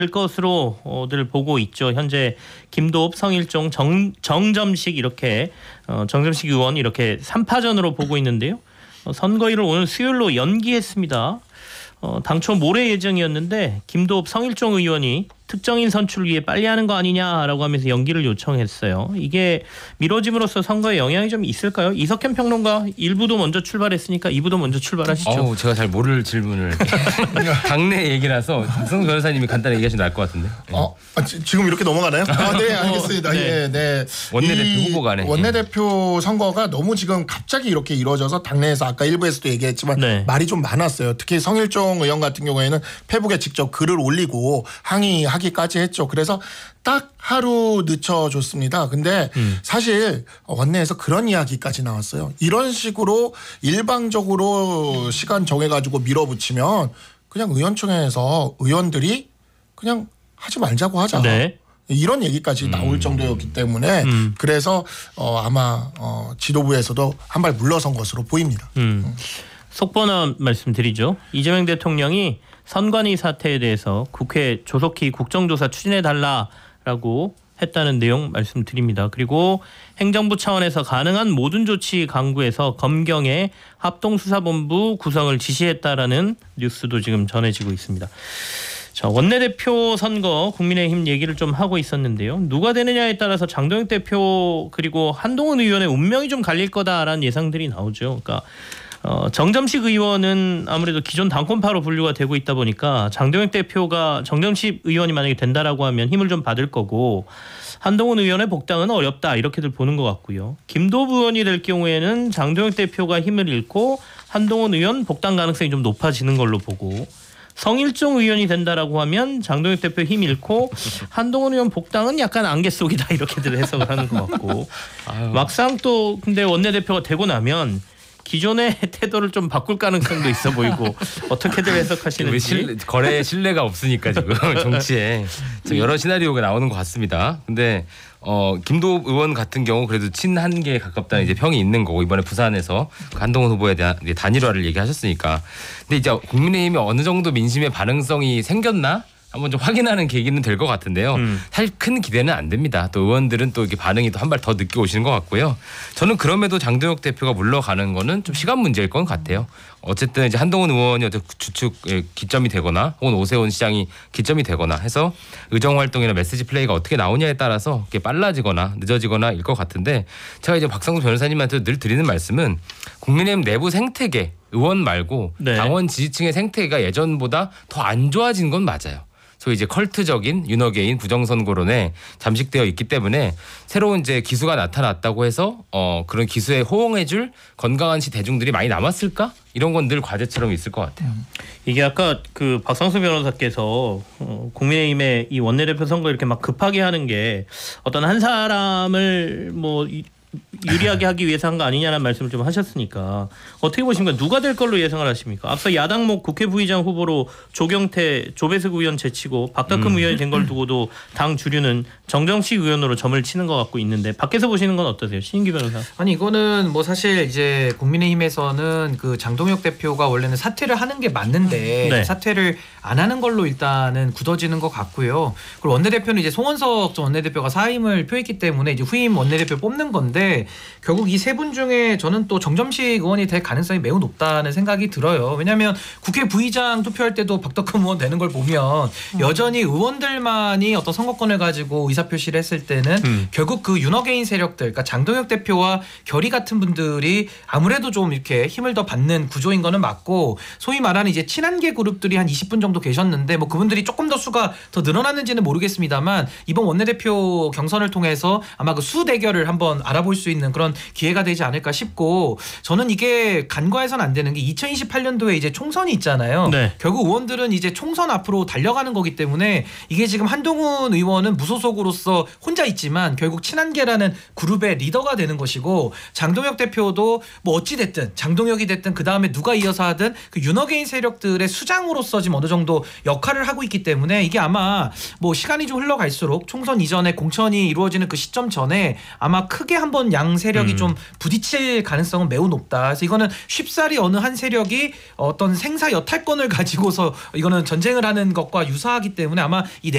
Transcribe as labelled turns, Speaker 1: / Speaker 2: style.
Speaker 1: 것으로들 보고 있죠. 현재 김도읍, 성일종, 정점식 이렇게 정점식 의원 이렇게 3파전으로 보고 있는데요. 선거일을 오늘 수요일로 연기했습니다. 당초 모레 예정이었는데 김도읍, 성일종 의원이 특정인 선출을 위해 빨리 하는 거 아니냐라고 하면서 연기를 요청했어요. 이게 미뤄짐으로써 선거에 영향이 좀 있을까요? 이석현 평론가 1부도 먼저 출발했으니까 2부도 먼저 출발하시죠.
Speaker 2: 제가 잘 모를 질문을 당내 얘기라서 박성수 변호사님이 간단히 얘기하시면 나을 것 같은데.
Speaker 3: 지금 이렇게 넘어가나요? 네, 알겠습니다. 네.
Speaker 2: 원내대표 후보 간에.
Speaker 3: 원내대표 선거가 너무 지금 갑자기 이렇게 이루어져서 당내에서 아까 일부에서도 얘기했지만 말이 좀 많았어요. 특히 성일종 의원 같은 경우에는 페북에 직접 글을 올리고 항의하기까지 했죠. 그래서 딱 하루 늦춰줬습니다. 근데 사실 원내에서 그런 이야기까지 나왔어요. 이런 식으로 일방적으로 시간 정해가지고 밀어붙이면 그냥 의원총회에서 의원들이 그냥 하지 말자고 하자.
Speaker 1: 네.
Speaker 3: 이런 얘기까지 나올 정도였기 때문에 그래서 아마 지도부에서도 한 발 물러선 것으로 보입니다.
Speaker 1: 속보나 말씀드리죠. 이재명 대통령이 선관위 사태에 대해서 국회 조속히 국정조사 추진해달라라고 했다는 내용 말씀드립니다. 그리고 행정부 차원에서 가능한 모든 조치 강구해서 검경의 합동수사본부 구성을 지시했다라는 뉴스도 지금 전해지고 있습니다. 자, 원내대표 선거 국민의힘 얘기를 좀 하고 있었는데요. 누가 되느냐에 따라서 장동혁 대표 그리고 한동훈 의원의 운명이 좀 갈릴 거다라는 예상들이 나오죠. 그러니까 정점식 의원은 아무래도 기존 당권파로 분류가 되고 있다 보니까 장동혁 대표가 정점식 의원이 만약에 된다라고 하면 힘을 좀 받을 거고 한동훈 의원의 복당은 어렵다 이렇게들 보는 것 같고요. 김도읍 의원이 될 경우에는 장동혁 대표가 힘을 잃고 한동훈 의원 복당 가능성이 좀 높아지는 걸로 보고 성일종 의원이 된다라고 하면 장동혁 대표 힘 잃고 한동훈 의원 복당은 약간 안개 속이다 이렇게들 해석을 하는 것 같고 막상 또 근데 원내대표가 되고 나면 기존의 태도를 좀 바꿀 가능성도 있어 보이고 어떻게들 해석하시는지.
Speaker 2: 거래에 신뢰가 없으니까 지금 정치에 지금 여러 시나리오가 나오는 것 같습니다. 근데 김도읍 의원 같은 경우 그래도 친한계에 가깝다는 이제 평이 있는 거고 이번에 부산에서 한동훈 후보에 대한 단일화를 얘기하셨으니까. 근데 이제 국민의힘이 어느 정도 민심의 반응성이 생겼나? 한번 좀 확인하는 계기는 될 것 같은데요. 사실 큰 기대는 안 됩니다. 또 의원들은 또 이렇게 반응이 또 한 발 더 늦게 오시는 것 같고요. 저는 그럼에도 장동혁 대표가 물러가는 거는 좀 시간 문제일 것 같아요. 어쨌든 이제 한동훈 의원이 주축 기점이 되거나 혹은 오세훈 시장이 기점이 되거나 해서 의정 활동이나 메시지 플레이가 어떻게 나오냐에 따라서 이게 빨라지거나 늦어지거나일 것 같은데 제가 이제 박성수 변호사님한테 늘 드리는 말씀은 국민의힘 내부 생태계 의원 말고 당원 지지층의 생태계가 예전보다 더 안 좋아진 건 맞아요. 소위 이제 컬트적인 윤어게인 부정선거론에 잠식되어 있기 때문에 새로운 이제 기수가 나타났다고 해서 그런 기수에 호응해줄 건강한 시 대중들이 많이 남았을까? 이런 건 늘 과제처럼 있을 것 같아요.
Speaker 1: 이게 아까 그 박성수 변호사께서 국민의힘의 이 원내대표 선거 이렇게 막 급하게 하는 게 어떤 한 사람을 뭐 유리하게 하기 위해서 한 거 아니냐는 말씀을 좀 하셨으니까 어떻게 보십니까? 누가 될 걸로 예상을 하십니까? 앞서 야당목 국회 부의장 후보로 조경태, 조배석 의원 제치고 박덕흠 의원이 된 걸 두고도 당 주류는 정정식 의원으로 점을 치는 것 같고 있는데 밖에서 보시는 건 어떠세요? 신인규 변호사.
Speaker 4: 아니 이거는 뭐 사실 이제 국민의힘에서는 그 장동혁 대표가 원래는 사퇴를 하는 게 맞는데 사퇴를 안 하는 걸로 일단은 굳어지는 것 같고요. 그리고 원내대표는 이제 송원석 전 원내대표가 사임을 표했기 때문에 이제 후임 원내대표 뽑는 건데 결국 이 세 분 중에 저는 또 정점식 의원이 될 가능성이 매우 높다는 생각이 들어요. 왜냐하면 국회 부의장 투표할 때도 박덕흠 의원 되는 걸 보면 여전히 의원들만이 어떤 선거권을 가지고 의사표시를 했을 때는 결국 그 윤어게인 세력들, 그러니까 장동혁 대표와 결의 같은 분들이 아무래도 좀 이렇게 힘을 더 받는 구조인 거는 맞고 소위 말하는 이제 친한계 그룹들이 한 20분 정도 계셨는데 뭐 그분들이 조금 더 수가 더 늘어났는지는 모르겠습니다만 이번 원내대표 경선을 통해서 아마 그 수 대결을 한번 알아볼 수 있는 그런 기회가 되지 않을까 싶고 저는 이게 간과해서는 안 되는 게 2028년도에 이제 총선이 있잖아요. 결국 의원들은 이제 총선 앞으로 달려가는 거기 때문에 이게 지금 한동훈 의원은 무소속으로서 혼자 있지만 결국 친한계라는 그룹의 리더가 되는 것이고 장동혁 대표도 뭐 어찌 됐든 장동혁이 됐든 그 다음에 누가 이어서 하든 그 윤어게인 세력들의 수장으로서 지금 어느 정도 역할을 하고 있기 때문에 이게 아마 뭐 시간이 좀 흘러갈수록 총선 이전에 공천이 이루어지는 그 시점 전에 아마 크게 한번 양 양 세력이 좀 부딪힐 가능성은 매우 높다. 그래서 이거는 쉽사리 어느 한 세력이 어떤 생사 여탈권을 가지고서 이거는 전쟁을 하는 것과 유사하기 때문에 아마 이